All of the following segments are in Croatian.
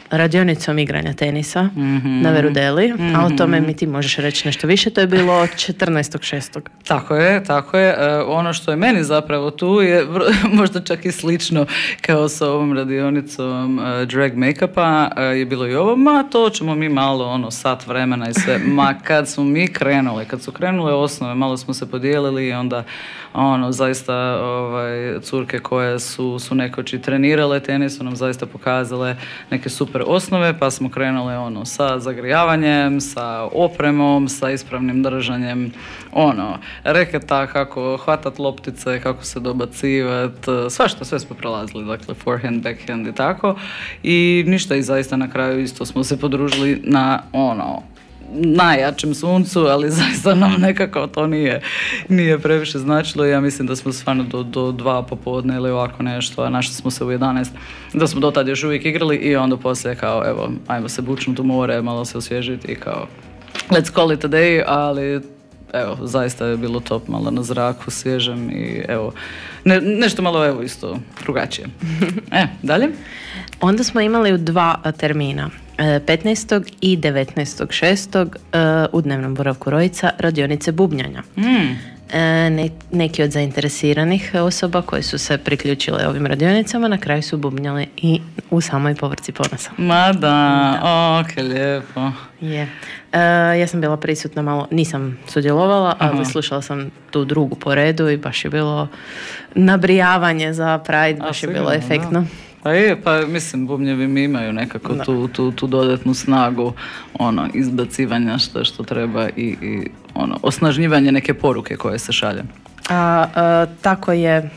radionicom igranja tenisa na Verudeli, a o tome mi ti možeš reći nešto više. To je bilo 14.6. Tako je. Ono što je meni zapravo tu je možda čak i slično kao sa ovom radionicom drag make-upa je bilo i ovo, to ćemo mi malo sat vremena i sve. Kad su krenule osnove, malo smo se podijelili i onda zaista curke koje su nekoć i trenirale tenis su nam zaista pokazale neke super osnove, pa smo krenuli sa zagrijavanjem, sa opremom, sa ispravnim držanjem, reketa, kako hvatat loptice, kako se dobacivat, sve smo prelazili, dakle forehand, backhand i tako, i ništa, i zaista na kraju isto smo se podružili na najjačem suncu, ali zaista nam nekako to nije previše značilo. Ja mislim da smo stvarno do 2 popodne ili ovako nešto, a našli smo se u 11, da smo do tad još uvijek igrali i onda poslije kao, evo, ajmo se bučnuti u more, malo se osvježiti i kao, let's call it a day, ali evo, zaista je bilo top, malo na zraku, svježem i evo, nešto malo evo isto drugačije. Dalje? Onda smo imali u 2 termina. 15. i 19.6. U dnevnom boravku Rojica radionice bubnjanja. Neki od zainteresiranih osoba koji su se priključile ovim radionicama na kraju su bubnjali i u samoj povorci ponosa. Ma da. Ok, lijepo. Ja sam bila prisutna malo, nisam sudjelovala, ali slušala sam tu drugu po redu i baš je bilo nabrijavanje za Pride, baš je bilo efektno. Pa mislim, bubnjevi mi imaju nekako tu dodatnu snagu izbacivanja što treba i osnažnjivanje neke poruke koje se šalje. Tako je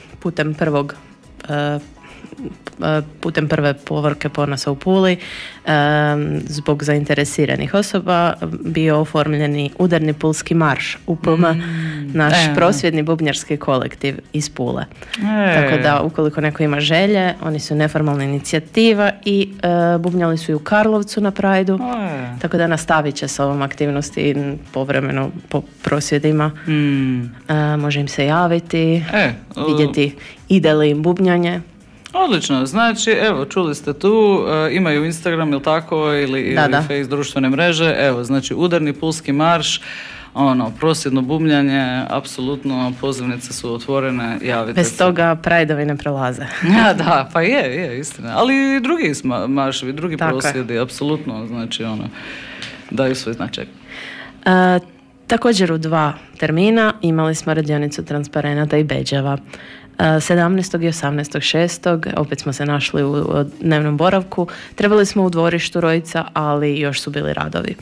putem prve povorke ponosa u Puli zbog zainteresiranih osoba bio oformljeni udarni pulski marš UPM, naš prosvjedni bubnjarski kolektiv iz Pule. Tako da ukoliko neko ima želje, oni su neformalna inicijativa i bubnjali su i u Karlovcu na Prajdu, tako da nastavit će s ovom aktivnosti povremeno po prosvjedima. Može im se javiti, vidjeti ide li im bubnjanje. Odlično, znači, evo, čuli ste tu, imaju Instagram ili tako, ili Face društvene mreže, evo, znači, udarni pulski marš, prosvjedno bubnjanje, apsolutno, pozivnice su otvorene, javite Bez toga Prideovi ne prolaze. Da, pa je, istina, ali i drugi marševi, drugi prosvjedi, apsolutno, znači, daju svoj značaj. Također u 2 termina imali smo radionicu transparenata i bedževa. 17. i 18.6. opet smo se našli u dnevnom boravku. Trebali smo u dvorištu Rojica, ali još su bili radovi.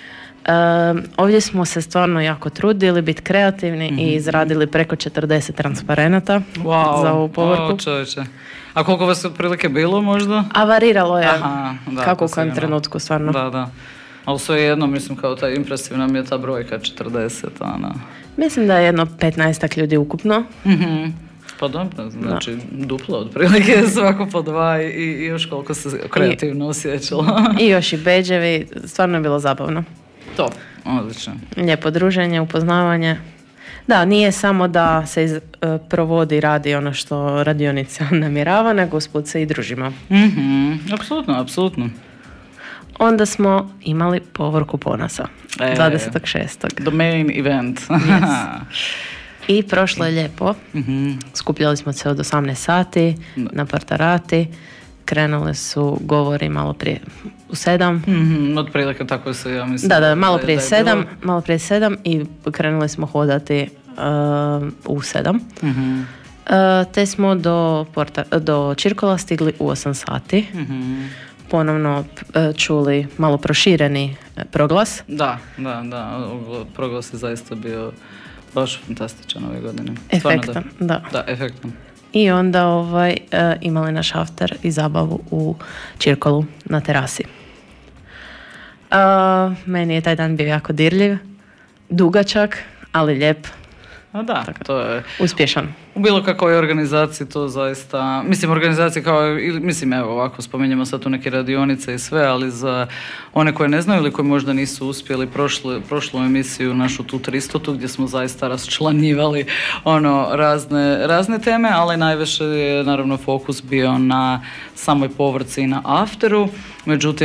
Ovdje smo se stvarno jako trudili biti kreativni i izradili preko 40 transparenata za ovu povorku. A koliko vas je otprilike bilo možda? A variralo je kako u kojem trenutku stvarno. Da. Ali svejedno, mislim, kao ta impresivna mi je ta brojka 40. Mislim da je jedno 15 ljudi ukupno. Pa dobro, znači duplo otprilike, svako po 2 i još koliko se kreativno osjećalo. I još i bedževi, stvarno je bilo zabavno. To, odlično. Lijepo druženje, upoznavanje. Da, nije samo da se provodi, radi ono što radionica namjerava, nego usput se i družimo. Apsolutno. Onda smo imali povorku ponosa, 26. The main event. Yes. I prošlo je lijepo. Skupljali smo se od 18 sati na Partarati. Krenule su govori malo prije u 7. Otprilike tako se, ja mislim. Da, malo prije 7 i krenuli smo hodati u 7. Te smo do Čirkola stigli u 8 sati. Ponovno čuli malo prošireni proglas. Da. Proglas je zaista bio baš fantastičan ove godine. Efektan, da. Da, efektan. I onda imali naš after i zabavu u Čirkolu na terasi. Meni je taj dan bio jako dirljiv, dugačak, ali lijep. Da, to je uspješan. U bilo kakvoj organizaciji to zaista, mislim organizacije evo ovako spominjemo sad tu neke radionice i sve, ali za one koje ne znaju ili koje možda nisu uspjeli prošlu emisiju našu tu 300 gdje smo zaista raščlanjivali razne teme, ali najviše je naravno fokus bio na samoj povorci i na afteru, međutim